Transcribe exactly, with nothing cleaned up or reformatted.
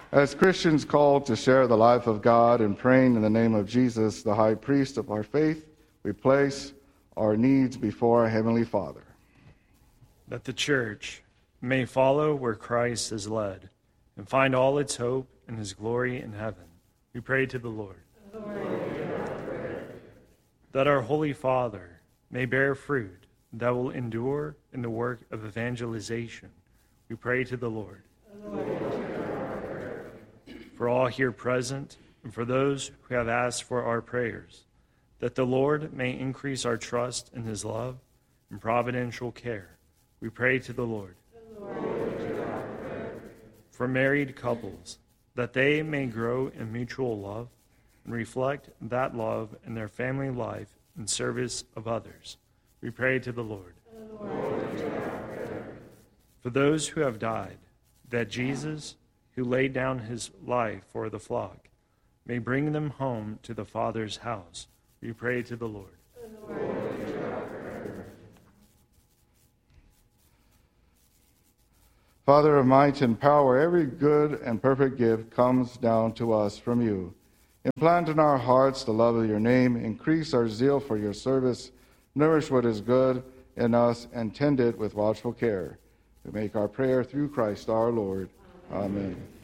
As Christians called to share the life of God and praying in the name of Jesus, the high priest of our faith, we place our needs before our Heavenly Father. That the church may follow where Christ has led and find all its hope in his glory in heaven. We pray to the Lord. That our Holy Father may bear fruit that will endure in the work of evangelization. We pray to the Lord. For all here present and for those who have asked for our prayers, that the Lord may increase our trust in his love and providential care. We pray to the Lord. For married couples, that they may grow in mutual love and reflect that love in their family life in service of others. We pray to the Lord. For those who have died, that Jesus, who laid down his life for the flock, may bring them home to the Father's house. We pray to the Lord. Father of might and power, every good and perfect gift comes down to us from you. Implant in our hearts the love of your name, increase our zeal for your service, nourish what is good in us, and tend it with watchful care. We make our prayer through Christ our Lord. Amen. Amen.